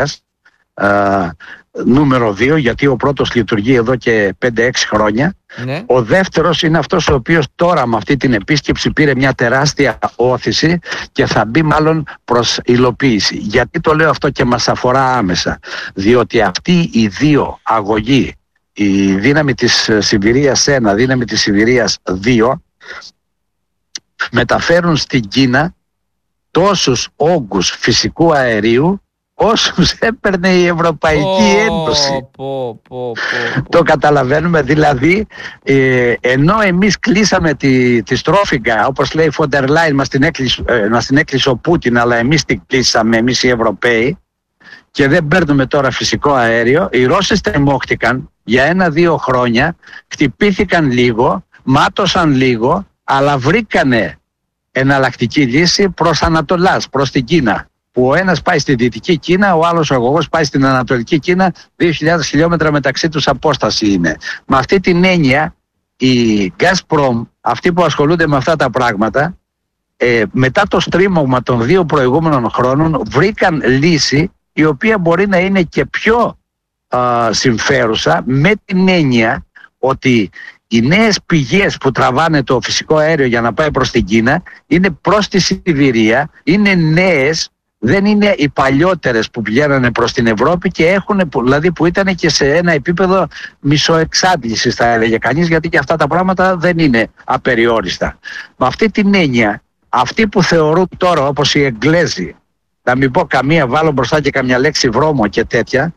νούμερο 2, γιατί ο πρώτος λειτουργεί εδώ και 5-6 χρόνια. Ναι. Ο δεύτερος είναι αυτός ο οποίος τώρα με αυτή την επίσκεψη πήρε μια τεράστια όθηση και θα μπει μάλλον προς υλοποίηση. Γιατί το λέω αυτό και μας αφορά άμεσα? Διότι αυτοί οι δύο αγωγοί, η δύναμη της Σιβηρίας 1, δύναμη της Σιβηρίας 2, μεταφέρουν στην Κίνα τόσους όγκους φυσικού αερίου όσους έπαιρνε η Ευρωπαϊκή Ένωση. Το καταλαβαίνουμε, δηλαδή ενώ εμείς κλείσαμε τη στρόφιγγα, όπως λέει η Φοντερ Λάιν, μας την έκλεισε ο Πούτιν, αλλά εμείς την κλείσαμε, εμείς οι Ευρωπαίοι, και δεν παίρνουμε τώρα φυσικό αέριο. Οι Ρώσοι τρεμόχτηκαν για 1-2 χρόνια, χτυπήθηκαν λίγο, μάτωσαν λίγο, αλλά βρήκανε εναλλακτική λύση προς Ανατολάς, προς την Κίνα, που ο ένας πάει στη Δυτική Κίνα, ο άλλος αγωγός πάει στην Ανατολική Κίνα, 2.000 χιλιόμετρα μεταξύ τους απόσταση είναι. Με αυτή την έννοια η Gazprom, αυτοί που ασχολούνται με αυτά τα πράγματα, μετά το στρίμωγμα των 2 προηγούμενων χρόνων βρήκαν λύση η οποία μπορεί να είναι και πιο συμφέρουσα, με την έννοια ότι οι νέες πηγές που τραβάνε το φυσικό αέριο για να πάει προς την Κίνα είναι προς τη Σιβηρία, είναι νέες, δεν είναι οι παλιότερες που πηγαίνανε προς την Ευρώπη και έχουν, δηλαδή που ήταν και σε ένα επίπεδο μισοεξάντλησης, θα έλεγε κανείς, γιατί και αυτά τα πράγματα δεν είναι απεριόριστα. Με αυτή την έννοια, αυτοί που θεωρούν τώρα, όπως οι Εγγλέζοι, να μην πω καμία, βάλω μπροστά και καμιά λέξη βρώμο και τέτοια,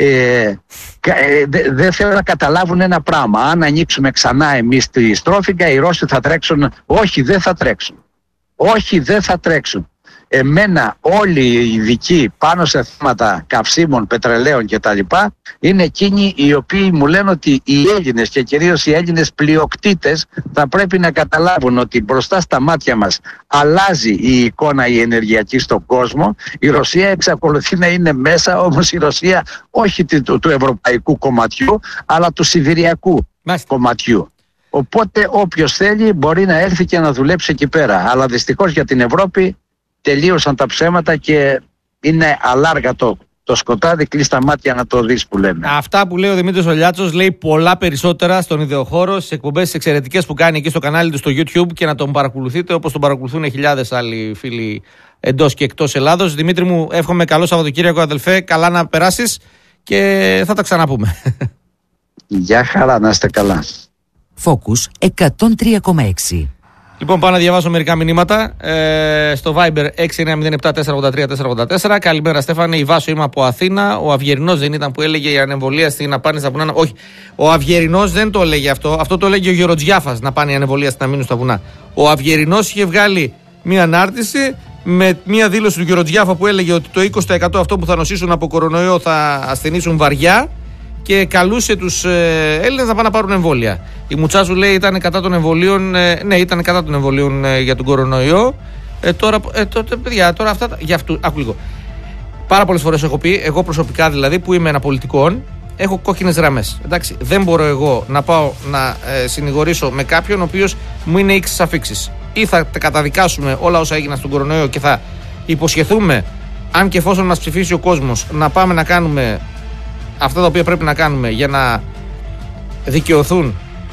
δεν θέλουν να καταλάβουν ένα πράγμα. Αν ανοίξουμε ξανά εμείς τη στρόφιγγα, οι Ρώσοι θα τρέξουν? Όχι, δεν θα τρέξουν. Όχι, δεν θα τρέξουν. Εμένα όλοι οι ειδικοί πάνω σε θέματα καυσίμων, πετρελαίων κτλ. Είναι εκείνοι οι οποίοι μου λένε ότι οι Έλληνες και κυρίως οι Έλληνες πλειοκτήτες θα πρέπει να καταλάβουν ότι μπροστά στα μάτια μας αλλάζει η εικόνα η ενεργειακή στον κόσμο. Η Ρωσία εξακολουθεί να είναι μέσα, όμως η Ρωσία όχι του ευρωπαϊκού κομματιού, αλλά του σιβηριακού κομματιού. Οπότε όποιος θέλει μπορεί να έρθει και να δουλέψει εκεί πέρα. Αλλά δυστυχώς για την Ευρώπη τελείωσαν τα ψέματα και είναι αλάργατο το σκοτάδι, κλείς τα μάτια να το δεις, που λέμε. Αυτά που λέει ο Δημήτρης ο Λιάτσος λέει πολλά περισσότερα στον ιδεοχώρο, στις εκπομπές εξαιρετικές που κάνει εκεί στο κανάλι του στο YouTube, και να τον παρακολουθείτε όπως τον παρακολουθούν χιλιάδες άλλοι φίλοι εντός και εκτός Ελλάδος. Δημήτρη μου, εύχομαι καλό Σαββατοκύριακο, αδελφέ, καλά να περάσεις και θα τα ξαναπούμε. Γεια χαρά, να είστε καλά. Focus 103,6. Λοιπόν, πάω να διαβάσω μερικά μηνύματα στο Viber 6907483484. Καλημέρα, Στέφανε. Η Βάσο, είμαι από Αθήνα. Ο Αυγερινός δεν ήταν που έλεγε η ανεμβολία στην να πάνε στα βουνά? Όχι. Ο Αυγερινός δεν το έλεγε αυτό. Αυτό το έλεγε ο Γεροτζιάφας, να πάνε η ανεμβολία να μείνουν στα βουνά. Ο Αυγερινός είχε βγάλει μία ανάρτηση με μία δήλωση του Γεροτζιάφα που έλεγε ότι το 20% αυτό που θα νοσήσουν από κορονοϊό θα ασθενήσουν βαριά, και καλούσε τους Έλληνες να πάνε να πάρουν εμβόλια. Η Μουτσάζου λέει ήταν κατά των εμβολίων. Ναι, ήταν κατά των εμβολίων για τον κορονοϊό. Τώρα, παιδιά, τώρα αυτά. Για αυτού, άκου λίγο. Πάρα πολλές φορές έχω πει, εγώ προσωπικά δηλαδή, που είμαι ένα πολιτικών, έχω κόκκινες γραμμές. Εντάξει, δεν μπορώ εγώ να πάω να συνηγορήσω με κάποιον ο οποίος μου είναι ίξης αφίξης. Ή θα καταδικάσουμε όλα όσα έγιναν στον κορονοϊό και θα υποσχεθούμε, αν και εφόσον μας ψηφίσει ο κόσμος, να πάμε να κάνουμε αυτά τα οποία πρέπει να κάνουμε για να δικαιωθούν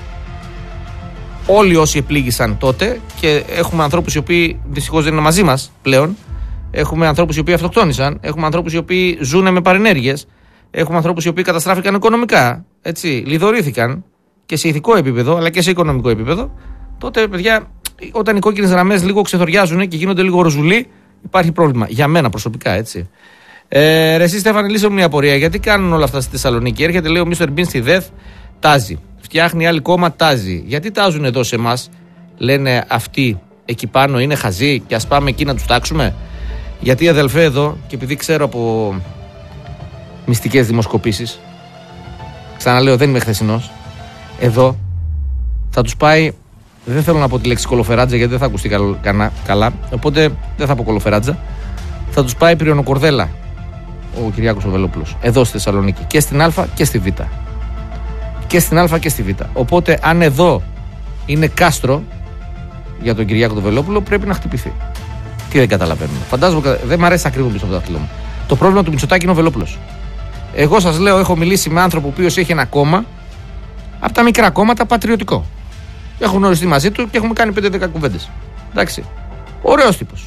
όλοι όσοι επλήγησαν τότε, και έχουμε ανθρώπους οι οποίοι δυστυχώς δεν είναι μαζί μας πλέον, έχουμε ανθρώπους οι οποίοι αυτοκτόνησαν, έχουμε ανθρώπους οι οποίοι ζουν με παρενέργειες, έχουμε ανθρώπους οι οποίοι καταστράφηκαν οικονομικά, έτσι, λιδωρήθηκαν και σε ηθικό επίπεδο αλλά και σε οικονομικό επίπεδο. Τότε, παιδιά, όταν οι κόκκινες γραμμές λίγο ξεθοριάζουν και γίνονται λίγο ροζουλοί, υπάρχει πρόβλημα. Για μένα προσωπικά, έτσι. Εσύ, Στέφανε, λύσω μια απορία. Γιατί κάνουν όλα αυτά στη Θεσσαλονίκη? Έρχεται, λέει, ο Μίστερ Μπιν στη ΔΕΘ, τάζει. Φτιάχνει άλλη κόμμα, τάζει. Γιατί τάζουν εδώ σε εμάς? Λένε αυτοί εκεί πάνω είναι χαζοί και ας πάμε εκεί να τους τάξουμε. Γιατί, αδελφέ, εδώ, και επειδή ξέρω από μυστικές δημοσκοπήσεις, ξαναλέω, δεν είμαι χθεσινός, εδώ θα τους πάει. Δεν θέλω να πω τη λέξη κολοφεράτζα γιατί δεν θα ακουστεί καλά, οπότε δεν θα πω κολοφεράτζα. Θα τους πάει πυριονοκορδέλα ο Κυριάκος ο Βελόπουλος, εδώ στη Θεσσαλονίκη, και στην Α και στη Β. Και στην Α και στη Β. Οπότε, αν εδώ είναι κάστρο για τον Κυριάκο τον Βελόπουλο, πρέπει να χτυπηθεί. Τι δεν καταλαβαίνουμε? Φαντάζομαι, δεν μου αρέσει ακριβώς πίσω από το δάχτυλο μου. Το πρόβλημα του Μητσοτάκη είναι ο Βελόπουλος. Εγώ σας λέω, έχω μιλήσει με άνθρωπο ο οποίος έχει ένα κόμμα, από τα μικρά κόμματα, πατριωτικό. Έχω γνωριστεί μαζί του και έχουμε κάνει 5-10 κουβέντες. Εντάξει. Ωραίος τύπος.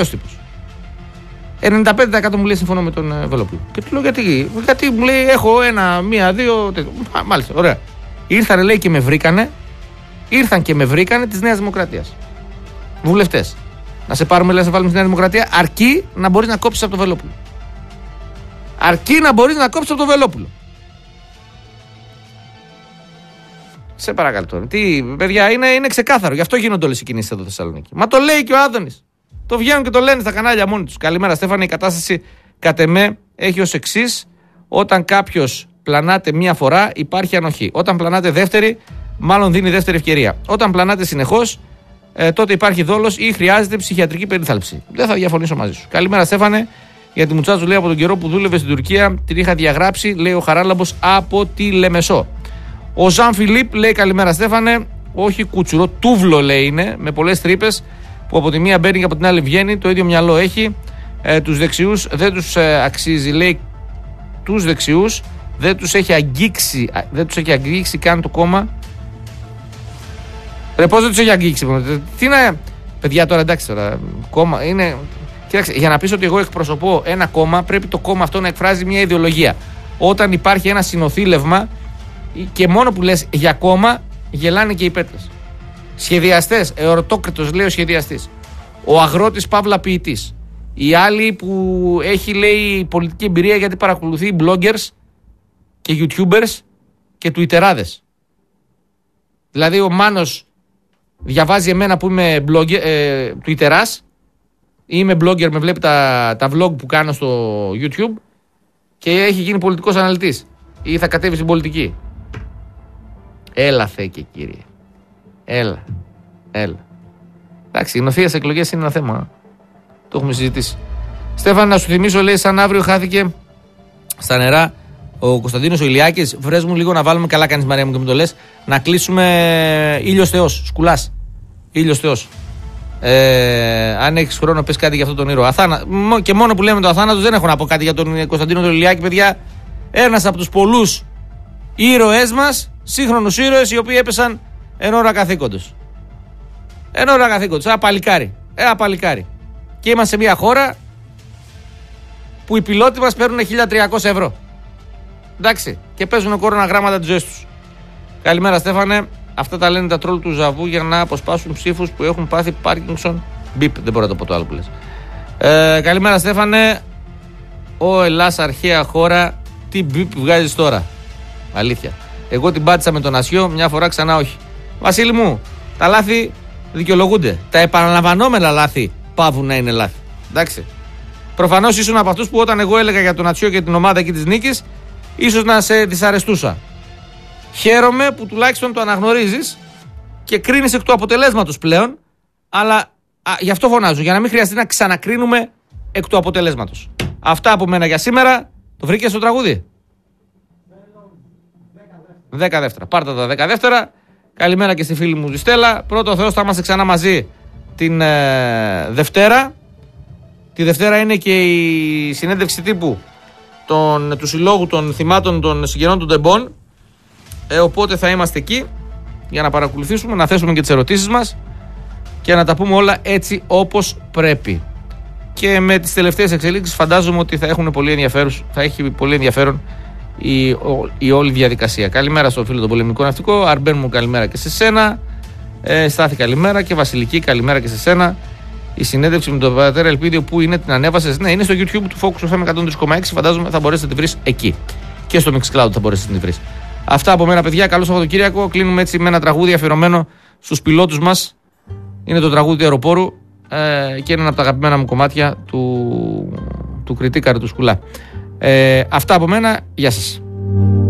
95% μου λέει συμφωνώ με τον Βελόπουλο. Και του λέω γιατί μου λέει έχω 1-2. Μάλιστα, ωραία. Ήρθαν λέει και με βρήκανε. Ήρθαν και με βρήκανε της Νέας Δημοκρατίας. Βουλευτές. Να σε πάρουμε, λέει, να σε βάλουμε στη Νέα Δημοκρατία, αρκεί να μπορείς να κόψεις από το Βελόπουλο. Αρκεί να μπορείς να κόψεις από το Βελόπουλο. Σε παρακαλώ τώρα. Τι, παιδιά, είναι ξεκάθαρο. Γι' αυτό γίνονται όλες οι κινήσεις εδώ στη Θεσσαλονίκη. Μα το λέει και ο Άδωνης. Το βγαίνουν και το λένε στα κανάλια μόνοι τους. Καλημέρα, Στέφανε. Η κατάσταση κατ' εμέ έχει ως εξής. Όταν κάποιος πλανάται μία φορά, υπάρχει ανοχή. Όταν πλανάται δεύτερη, μάλλον δίνει δεύτερη ευκαιρία. Όταν πλανάται συνεχώς, τότε υπάρχει δόλος ή χρειάζεται ψυχιατρική περίθαλψη. Δεν θα διαφωνήσω μαζί σου. Καλημέρα, Στέφανε. Για τη Μουτσάτζου, λέει, από τον καιρό που δούλευε στην Τουρκία, την είχα διαγράψει, λέει ο Χαράλαμπος, από τη Λεμεσό. Ο Ζαν Φιλίπ λέει καλημέρα, Στέφανε. Όχι κουτσουρό, τούβλο λέει είναι, με πολλές τρύπες που από τη μία μπαίνει και από την άλλη βγαίνει. Το ίδιο μυαλό έχει. Τους δεξιούς δεν τους αξίζει, λέει. Τους δεξιούς δεν τους έχει αγγίξει καν το κόμμα. Ρε, πώς δεν τους έχει αγγίξει? Τι να. Παιδιά, τώρα εντάξει, τώρα κόμμα είναι. Κοίταξε, για να πεις ότι εγώ εκπροσωπώ ένα κόμμα, πρέπει το κόμμα αυτό να εκφράζει μια ιδεολογία. Όταν υπάρχει ένα συνοθήλευμα και μόνο που λες για κόμμα, γελάνε και οι πέτρες. Σχεδιαστές, εορτόκριτος λέει ο σχεδιαστής. Ο αγρότης παύλα ποιητής. Οι άλλοι που έχει, λέει, πολιτική εμπειρία γιατί παρακολουθεί bloggers και youtubers και twitterάδες. Δηλαδή ο Μάνος διαβάζει εμένα που είμαι twitterάς ή είμαι blogger, με βλέπει τα vlog που κάνω στο YouTube και έχει γίνει πολιτικός αναλυτής ή θα κατέβει στην πολιτική. Έλα, Θεέ και Κύριε. Έλα. Εντάξει, οι νοθείες εκλογές είναι ένα θέμα. Το έχουμε συζητήσει. Στέφανε, να σου θυμίσω, λέει, σαν αύριο χάθηκε στα νερά ο Κωνσταντίνος ο Ηλιάκης. Βρες μου λίγο να βάλουμε, καλά κάνεις Μαρία μου και μου το λες, να κλείσουμε Ήλιος Θεός, Σκουλάς. Ήλιος Θεός. Αν έχεις χρόνο, πες κάτι για αυτόν τον ήρωα. Και μόνο που λέμε το αθάνατος, δεν έχω να πω κάτι για τον Κωνσταντίνο τον Ηλιάκη, παιδιά. Ένας από τους πολλούς ήρωές μας, σύγχρονους ήρωες, οι οποίοι έπεσαν εν ώρα καθήκοντος. Ένα παλικάρι. Και είμαστε σε μια χώρα που οι πιλότοι μας παίρνουν 1.300 ευρώ. Εντάξει. Και παίζουν κοροναγράμματα τις ζωές τους. Καλημέρα, Στέφανε. Αυτά τα λένε τα τρόλ του Ζαβού για να αποσπάσουν ψήφους που έχουν πάθει Πάρκινσον. Μπιπ, δεν μπορώ να το πω το άλλο που λες. Καλημέρα, Στέφανε. Ο Ελλάς, αρχαία χώρα. Τι μπιπ βγάζεις τώρα? Αλήθεια. Εγώ την πάτησα με τον Ασιό, μια φορά ξανά όχι. Βασίλη μου, τα λάθη δικαιολογούνται. Τα επαναλαμβανόμενα λάθη πάβουν να είναι λάθη. Εντάξει. Προφανώς ήσουν από αυτούς που όταν εγώ έλεγα για τον Ατσιό και την ομάδα εκεί της νίκης, ίσως να σε δυσαρεστούσα. Χαίρομαι που τουλάχιστον το αναγνωρίζεις και κρίνεις εκ του αποτελέσματος πλέον, αλλά γι' αυτό φωνάζω, για να μην χρειαστεί να ξανακρίνουμε εκ του αποτελέσματος. Αυτά από μένα για σήμερα. Το βρήκες στο τραγούδι? 10 δεύτερα. Πάρτε τα 10 δεύτερα. Καλημέρα και στη φίλη μου τη Στέλλα. Πρώτο Θεός, θα είμαστε ξανά μαζί την Δευτέρα. Τη Δευτέρα είναι και η συνέντευξη τύπου του Συλλόγου των Θυμάτων των Συγγενών των Τεμπών. Οπότε θα είμαστε εκεί για να παρακολουθήσουμε, να θέσουμε και τις ερωτήσεις μας και να τα πούμε όλα έτσι όπως πρέπει. Και με τις τελευταίες εξελίξεις φαντάζομαι ότι θα έχει πολύ ενδιαφέρον η όλη διαδικασία. Καλημέρα στο φίλο τον πολεμικό ναυτικό. Αρμπέν μου, καλημέρα και σε σένα. Στάθη, καλημέρα. Και Βασιλική, καλημέρα και σε σένα. Η συνέντευξη με τον πατέρα Ελπίδιο, που είναι, την ανέβασες? Ναι, είναι στο YouTube του Focus FM 103,6. Φαντάζομαι θα μπορέσετε να τη βρεις εκεί. Και στο Mixcloud θα μπορέσετε να τη βρεις. Αυτά από μένα, παιδιά. Καλό Σαββατοκύριακο. Κλείνουμε έτσι με ένα τραγούδι αφιερωμένο στους πιλότους μας. Είναι το τραγούδι του αεροπόρου και είναι ένα από τα αγαπημένα μου κομμάτια του κριτήκαρου του Σκουλά. Αυτά από μένα. Γεια σας.